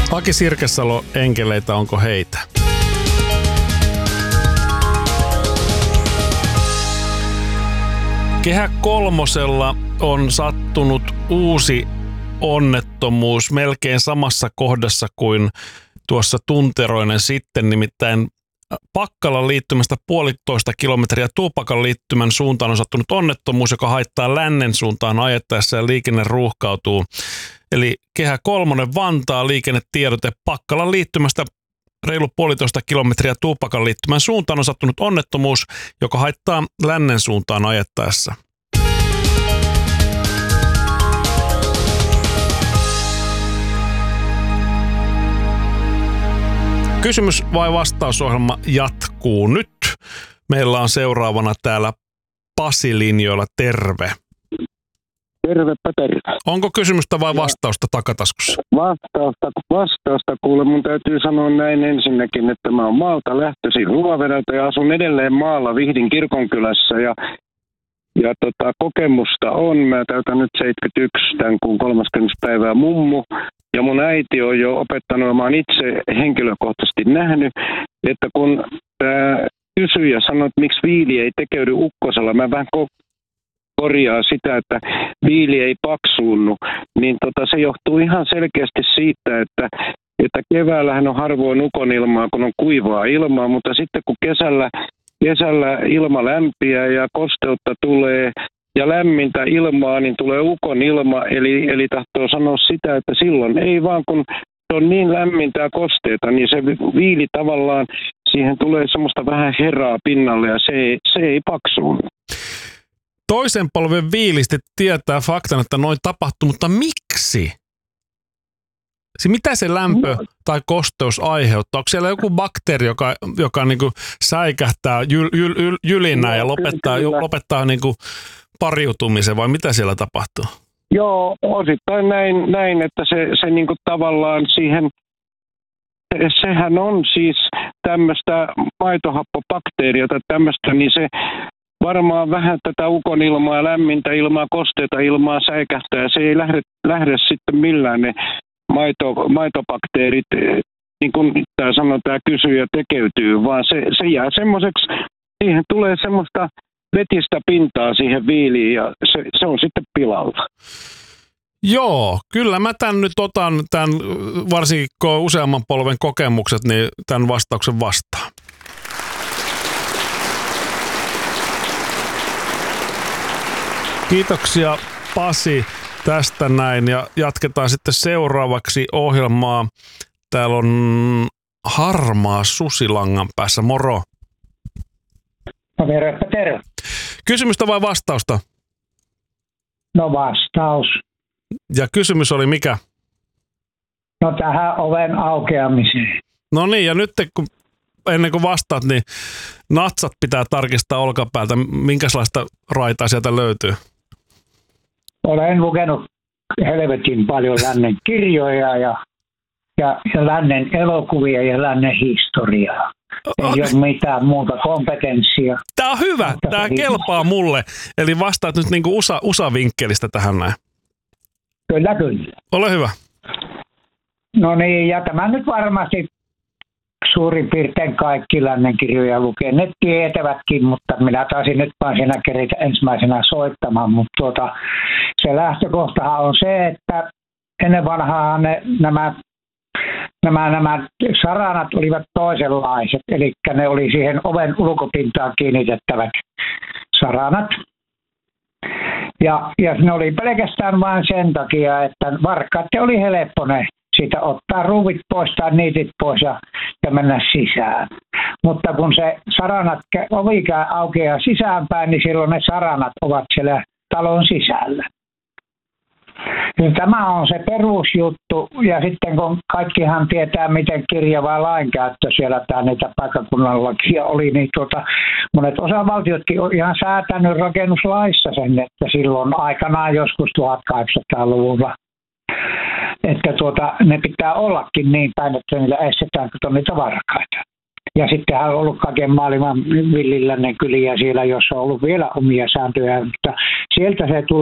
Aki Sirkesalo, enkeleitä, onko heitä? Kehä kolmosella on sattunut uusi onnettomuus melkein samassa kohdassa kuin tuossa tunteroinen sitten, nimittäin Pakkalan liittymästä 1,5 kilometriä Tuupakan liittymän suuntaan on sattunut onnettomuus, joka haittaa lännen suuntaan ajettaessa ja liikenne ruuhkautuu. Eli Kehä kolmonen Vantaa, liikennetiedote: Pakkalan liittymästä reilu 1,5 kilometriä Tuupakan liittymän suuntaan on sattunut onnettomuus, joka haittaa lännen suuntaan ajettaessa. Kysymys vai vastausohjelma jatkuu nyt. Meillä on seuraavana täällä Pasi linjoilla. Terve. Tervepä terve. Onko kysymystä vai vastausta takataskussa? Vastausta kuule. Mun täytyy sanoa näin ensinnäkin, että mä oon maalta lähtöisin Ruovedeltä ja asun edelleen maalla Vihdin kirkonkylässä. Ja kokemusta on. Mä täytän nyt 71 tämän kuun 30. päivää mummu. Ja mun äiti on jo opettanut, ja mä oon itse henkilökohtaisesti nähnyt, että kun kysyjä sanoi, että miksi viili ei tekeydy ukkosella, mä vähän korjaa sitä, että viili ei paksuunnu, niin se johtuu ihan selkeästi siitä, että keväällähän on harvoin ukonilmaa, kun on kuivaa ilmaa, mutta sitten kun kesällä ilma lämpiää ja kosteutta tulee ja lämmintä ilmaa, niin tulee ukon ilma, eli tahtoo sanoa sitä, että silloin ei vaan, kun se on niin lämmintä ja kosteita, niin se viili tavallaan, siihen tulee semmoista vähän herää pinnalle ja se ei paksuunnu. Toisen polven viilisti tietää faktan, että noin tapahtuu, mutta miksi? Mitä se lämpö tai kosteus aiheuttaa? Onko siellä joku bakteeri, joka niinku säikähtää jylinää ja lopettaa niinku pariutumisen, vai mitä siellä tapahtuu? Joo, osittain näin, että se niinku tavallaan siihen, sehän on siis tämmöistä maitohappobakteeria tai tämmöistä, niin se varmaan vähän tätä ukonilmaa, lämmintä ilmaa, kosteita ilmaa säikähtää. Se ei lähde sitten millään ne maitobakteerit, niin kuin tämä kysyjä, tekeytyy, vaan se jää semmoiseksi, siihen tulee semmoista vetistä pintaa siihen viiliin ja se on sitten pilalla. Joo, kyllä mä tän nyt otan, varsinkin kun on useamman polven kokemukset, niin tämän vastauksen vastaan. Kiitoksia Pasi tästä näin ja jatketaan sitten seuraavaksi ohjelmaa. Täällä on harmaa susi langan päässä. Moro. No terve. Kysymystä vai vastausta? No vastaus. Ja kysymys oli mikä? No tähän oven aukeamiseen. No niin, ja nyt ennen kuin vastaat, niin natsat pitää tarkistaa olkapäältä. Minkälaista raitaa sieltä löytyy? Olen lukenut helvetin paljon lännen kirjoja ja lännen elokuvia ja lännen historiaa. Ei ole mitään muuta kompetenssia. Tämä on hyvä. Tämä kelpaa mulle. Eli vastaat nyt niin kuin USA-vinkkelistä tähän näin. Kyllä. Ole hyvä. No niin, ja tämä nyt varmasti suurin piirtein kaikki lännen kirjoja lukee. Ne tietävätkin, mutta minä taisin nyt vaan siinä keritä ensimmäisenä soittamaan. Mutta se lähtökohtahan on se, että ennen vanhaa nämä saranat olivat toisenlaiset, eli ne oli siihen oven ulkopintaan kiinnitettävät saranat. Ja ne oli pelkästään vain sen takia, että varkaiden oli helppo ne siitä ottaa ruuvit pois tai niitit pois ja mennä sisään. Mutta kun se ovi aukeaa sisäänpäin, niin silloin ne saranat ovat siellä talon sisällä. Ja tämä on se perusjuttu, ja sitten kun kaikkihan tietää, miten kirjava lainkäyttö siellä niitä paikkakunnan lakia oli, niin monet osavaltiotkin on ihan säätänyt rakennuslaissa sen, että silloin aikanaan joskus 1800-luvulla, että ne pitää ollakin niin päin, että niillä estetään niitä varkaita. Ja sittenhän on ollut kaiken maailman villilännen kyliä siellä, jossa on ollut vielä omia sääntöjä, mutta sieltä se tulee.